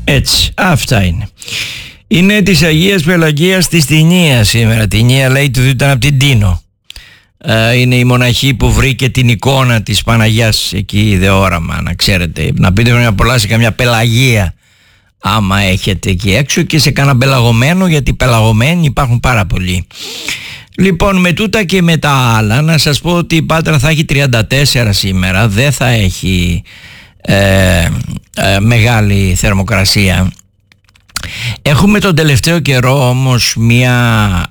Έτσι, αυτά είναι. Είναι της Αγίας Πελαγίας της Τινίας σήμερα. Τινία λέει ότι ήταν από την Τίνο. Είναι η μοναχή που βρήκε την εικόνα της Παναγιάς εκεί, είδε όραμα, να ξέρετε. Να πείτε χρόνια πολλά σε καμιά Πελαγία άμα έχετε εκεί έξω, και σε κανένα πελαγωμένο, γιατί πελαγωμένοι υπάρχουν πάρα πολλοί. Λοιπόν, με τούτα και με τα άλλα, να σας πω ότι η Πάτρα θα έχει 34 σήμερα, δεν θα έχει μεγάλη θερμοκρασία. Έχουμε τον τελευταίο καιρό όμως μια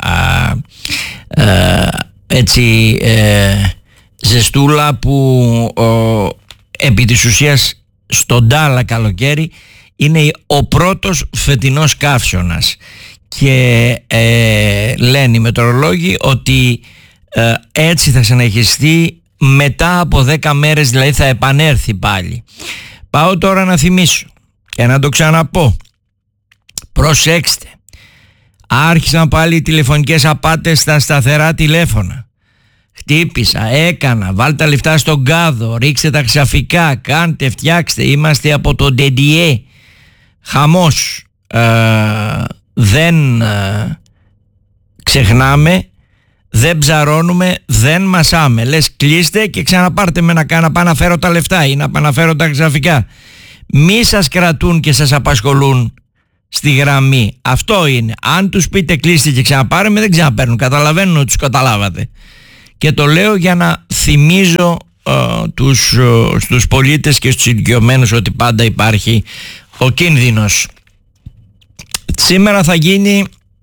ζεστούλα που επί της ουσίας στον τάλα καλοκαίρι είναι ο πρώτος φετινός καύσωνας, και λένε οι μετεωρολόγοι ότι έτσι θα συνεχιστεί μετά από 10 μέρες, δηλαδή θα επανέλθει πάλι. Πάω τώρα να θυμίσω και να το ξαναπώ. Προσέξτε, άρχισαν πάλι οι τηλεφωνικές απάτες στα σταθερά τηλέφωνα. Χτύπησα, έκανα, βάλτε τα λεφτά στον κάδο, ρίξτε τα ξαφικά, κάντε, φτιάξτε, είμαστε από το DDE. Χαμός. Δεν ξεχνάμε, δεν ψαρώνουμε, δεν μασάμε. Λες κλείστε και ξαναπάρτε με να πάω να φέρω τα λεφτά ή να πάω να φέρω τα ξαφικά. Μη σας κρατούν και σας απασχολούν στη γραμμή. Αυτό είναι. Αν τους πείτε κλείστε και ξαναπάρουμε, δεν ξαναπαίρνουν. Καταλαβαίνουν ότι τους καταλάβατε. Και το λέω για να θυμίζω στους πολίτες και στους ηλικιωμένους ότι πάντα υπάρχει ο κίνδυνος. Σήμερα θα γίνει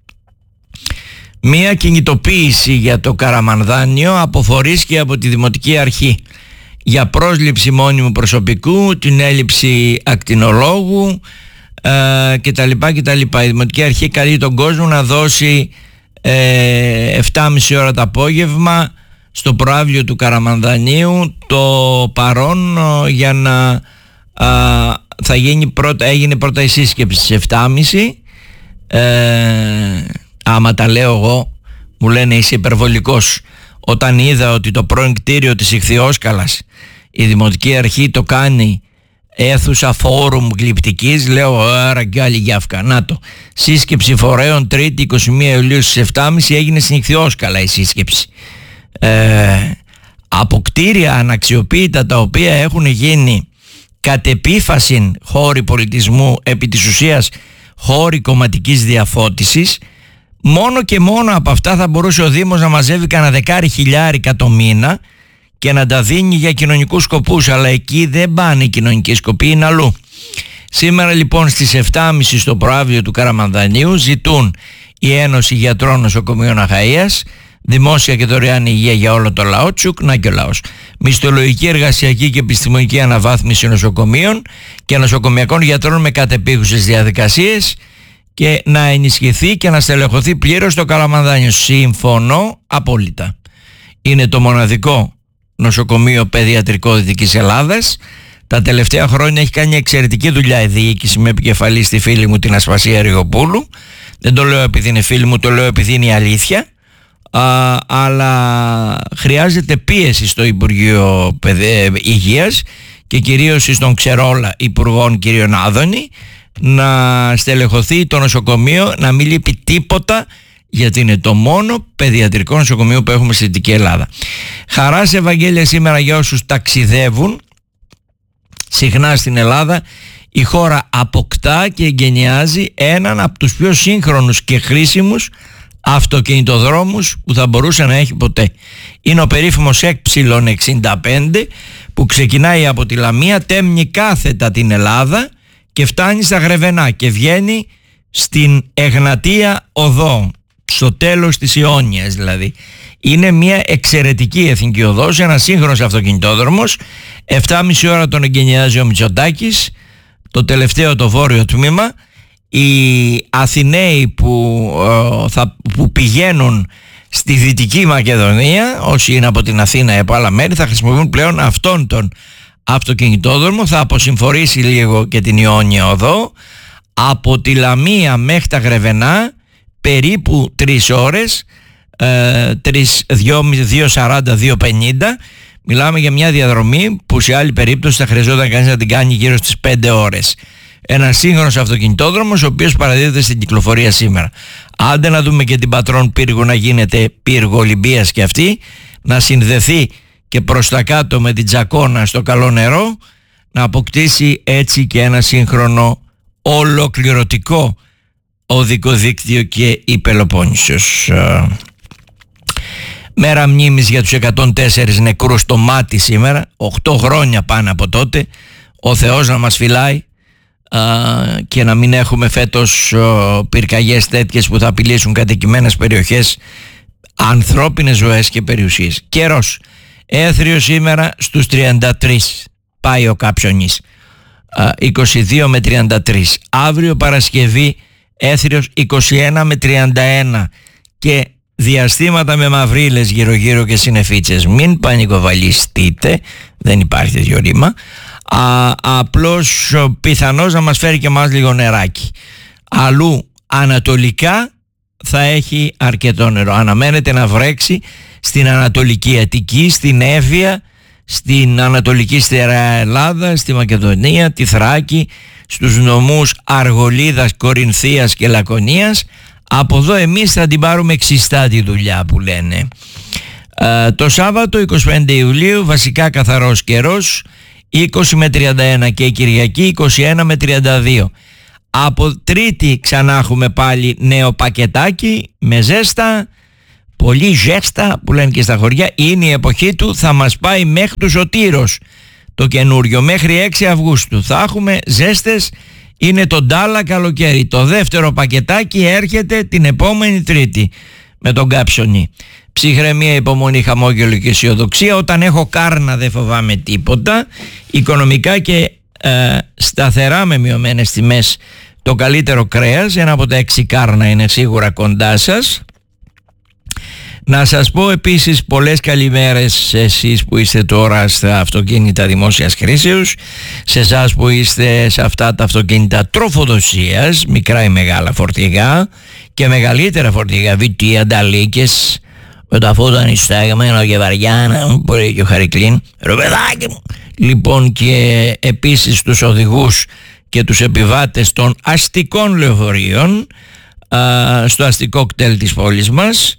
μία κινητοποίηση για το Καραμανδάνιο από φορείς και από τη Δημοτική Αρχή για πρόσληψη μόνιμου προσωπικού, την έλλειψη ακτινολόγου κτλ. Η Δημοτική Αρχή καλεί τον κόσμο να δώσει 7,5 ώρα το απόγευμα στο προαύλιο του Καραμανδανίου το παρόν, για να έγινε πρώτα η σύσκεψη στις 7,5. Άμα τα λέω εγώ μου λένε είσαι υπερβολικός. Όταν είδα ότι το πρώην κτίριο της Ιχθυόσκαλας η Δημοτική Αρχή το κάνει αίθουσα φόρουμ γλυπτικής, λέω άρα κι άλλη γιάφκα. Να το, σύσκεψη φορέων Τρίτη 21 Ιουλίου στις 7.30 έγινε στην Ιχθυόσκαλα η σύσκεψη. Από κτίρια αναξιοποίητα τα οποία έχουν γίνει κατ' επίφαση χώροι πολιτισμού, επί της ουσίας χώροι κομματικής διαφώτισης, μόνο και μόνο από αυτά θα μπορούσε ο Δήμος να μαζεύει κανένα 10.000 το μήνα και να τα δίνει για κοινωνικούς σκοπούς, αλλά εκεί δεν πάνε οι κοινωνικοί σκοποί, είναι αλλού. Σήμερα λοιπόν στις 7.30 στο προαύλιο του Καραμανδανίου ζητούν η Ένωση Γιατρών Νοσοκομείων Αχαΐας δημόσια και δωρεάν υγεία για όλο το λαό, τσουκ, να και ο λαός. Μισθολογική, εργασιακή και επιστημονική αναβάθμιση νοσοκομείων και νοσοκομιακών γιατρών με κατεπίγουσες διαδικασίες, και να ενισχυθεί και να στελεχωθεί πλήρως το Καραμανδάνιο. Συμφωνώ απόλυτα. Είναι το μοναδικό νοσοκομείο παιδιατρικό Δυτικής Ελλάδας. Τα τελευταία χρόνια έχει κάνει εξαιρετική δουλειά η διοίκηση με επικεφαλή στη φίλη μου την Ασπασία Ριγοπούλου. Δεν το λέω επειδή είναι φίλη μου, το λέω επειδή είναι η αλήθεια. Αλλά χρειάζεται πίεση στο Υπουργείο Υγείας και κυρίως στον Ξερόλα Υπουργών κ. Άδωνη να στελεχωθεί το νοσοκομείο, να μην λείπει τίποτα, γιατί είναι το μόνο παιδιατρικό νοσοκομείο που έχουμε στη Δυτική Ελλάδα. Χαράς Ευαγγέλια σήμερα για όσους ταξιδεύουν συχνά στην Ελλάδα. Η χώρα αποκτά και εγκαινιάζει έναν από τους πιο σύγχρονους και χρήσιμους αυτοκινητοδρόμους που θα μπορούσε να έχει ποτέ. Είναι ο περίφημος Ε65 που ξεκινάει από τη Λαμία, τέμνει κάθετα την Ελλάδα και φτάνει στα Γρεβενά και βγαίνει στην Εγνατία Οδό, στο τέλος της Ιόνιας δηλαδή. Είναι μια εξαιρετική εθνική οδός, ένα σύγχρονος αυτοκινητόδρομος. 7,5 ώρα τον εγκαινιάζει ο Μητσοτάκης, το τελευταίο το βόρειο τμήμα. Οι Αθηναίοι που πηγαίνουν στη Δυτική Μακεδονία, όσοι είναι από την Αθήνα ή από άλλα μέρη, θα χρησιμοποιούν πλέον αυτόν τον αυτοκινητόδρομο. Θα αποσυμφορήσει λίγο και την Ιόνια Οδό. Από τη Λαμία μέχρι τα Γρεβενά περίπου 3 ώρες, 2.40-2.50. Μιλάμε για μια διαδρομή που σε άλλη περίπτωση θα χρειαζόταν κανείς να την κάνει γύρω στις 5 ώρες. Ένα σύγχρονος αυτοκινητόδρομος ο οποίος παραδίδεται στην κυκλοφορία σήμερα. Άντε να δούμε και την Πατρών Πύργου να γίνεται πύργο Ολυμπίας και αυτή, να συνδεθεί και προς τα κάτω με την Τζακώνα στο καλό νερό, να αποκτήσει έτσι και ένα σύγχρονο ολοκληρωτικό οδικό δίκτυο και η Πελοπόννησος. Μέρα μνήμης για τους 104 νεκρούς στο Μάτι σήμερα, 8 χρόνια πάνω από τότε. Ο Θεός να μας φυλάει και να μην έχουμε φέτος πυρκαγιές τέτοιες που θα απειλήσουν κατοικημένες περιοχές, ανθρώπινες ζωές και περιουσίες. Καιρός, έθριο σήμερα στους 33 πάει ο Κάψονης, 22 με 33. Αύριο Παρασκευή έθριος 21 με 31 και διαστήματα με μαυρίλες γύρω γύρω και συννεφίτσες. Μην πανικοβαλιστείτε, δεν υπάρχει τέτοιο ρήμα. Απλώς πιθανώς να μας φέρει και μας λίγο νεράκι. Αλλού ανατολικά θα έχει αρκετό νερό. Αναμένεται να βρέξει στην Ανατολική Αττική, στην Εύβοια, στην Ανατολική Στερεά Ελλάδα, στη Μακεδονία, τη Θράκη, στους νομούς Αργολίδας, Κορινθίας και Λακωνίας. Από εδώ εμείς θα την πάρουμε ξιστά τη δουλειά που λένε. Το Σάββατο 25 Ιουλίου βασικά καθαρός καιρός, 20 με 31 και η Κυριακή 21 με 32. Από Τρίτη ξανά έχουμε πάλι νέο πακετάκι με ζέστα, πολύ ζέστα που λένε και στα χωριά. Είναι η εποχή του, θα μας πάει μέχρι του Σωτήρος το καινούριο, μέχρι 6 Αυγούστου θα έχουμε ζέστες. Είναι το ντάλα καλοκαίρι. Το δεύτερο πακετάκι έρχεται την επόμενη Τρίτη με τον Κάψονη. Ψυχραιμία, υπομονή, χαμόγελο και αισιοδοξία. Όταν έχω κάρνα δεν φοβάμαι τίποτα. Οικονομικά και σταθερά με μειωμένες τιμές το καλύτερο κρέας. Ένα από τα 6 κάρνα είναι σίγουρα κοντά σας. Να σας πω επίσης πολλές καλημέρες εσείς που είστε τώρα στα αυτοκίνητα δημόσιας χρήσεως, σε εσάς που είστε σε αυτά τα αυτοκίνητα τροφοδοσίας, μικρά ή μεγάλα φορτηγά και μεγαλύτερα φορτηγά, βιτία, ανταλίκες, με τα φώτα ανιστάγμενα και βαριά, μπορεί και ο Χαρικλίν, ρε παιδάκι μου. Λοιπόν, και επίσης τους οδηγούς και τους επιβάτες των αστικών λεωφορείων στο αστικό κτέλ της πόλης μας.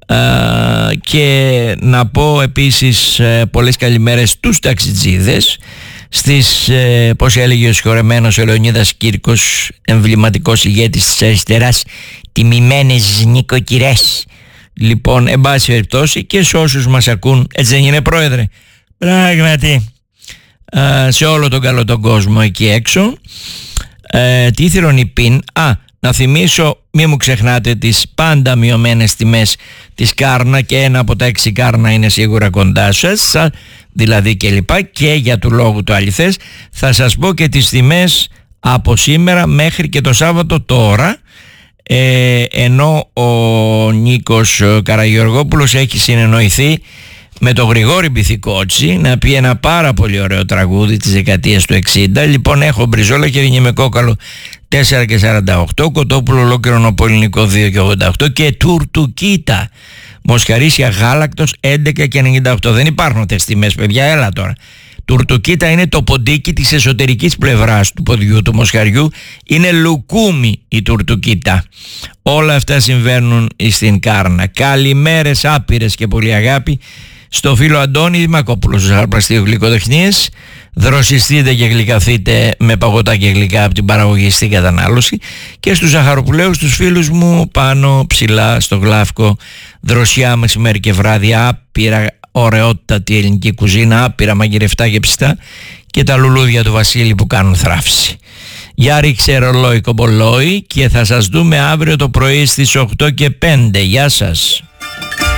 Και να πω επίσης πολλές καλημέρες στους ταξιτζίδες, στις πως έλεγε ο συγχωρεμένος ο Λεωνίδας Κύρκος, εμβληματικός ηγέτης της αριστεράς, τιμημένες νοικοκυρές. Λοιπόν, εν πάση περιπτώσει, και σε όσους μας ακούν, έτσι δεν είναι πρόεδρε? Πράγματι, σε όλο τον καλό τον κόσμο εκεί έξω. Τι θυρωνει πιν? Να θυμίσω, μη μου ξεχνάτε τις πάντα μειωμένες τιμές της κάρνα, και ένα από τα 6 κάρνα είναι σίγουρα κοντά σας, δηλαδή και λοιπά, και για του λόγου το αληθές θα σας πω και τις τιμές από σήμερα μέχρι και το Σάββατο τώρα, ενώ ο Νίκος Καραγεωργόπουλος έχει συνεννοηθεί με τον Γρηγόρη Μπιθικότσι να πει ένα πάρα πολύ ωραίο τραγούδι της δεκαετίας του 60. Λοιπόν, έχω μπριζόλα και δίνει με κόκαλο 4 και 48, κοτόπουλο ολόκληρο νοπολινικό 2 και 88 και τουρτουκίτα μοσχαρίσια γάλακτος 11 και 98. Δεν υπάρχουν αυτές τιμές, παιδιά, έλα τώρα. Τουρτουκίτα είναι το ποντίκι της εσωτερικής πλευράς του ποδιού του μοσχαριού, είναι λουκούμι η τουρτουκίτα. Όλα αυτά συμβαίνουν στην κάρνα. Καλημέρες άπειρες και πολύ αγάπη στο φίλο Αντώνη Δημακόπουλο στους Ζαχαροπλαστείο Γλυκοτεχνίες. Δροσιστείτε και γλυκαθείτε με παγωτά και γλυκά από την παραγωγή στην κατανάλωση, και στους Ζαχαροπουλαίους τους φίλους μου πάνω ψηλά στο Γλαύκο, δροσιά μεσημέρι και βράδυ, άπειρα ωραιότατη ελληνική κουζίνα, άπειρα μαγειρευτά και ψητά, και τα λουλούδια του Βασίλη που κάνουν θράψη. Για ρίξε ρολόι κομπολόι και θα σας δούμε αύριο το πρωί στις 8 και 5. Γεια σας.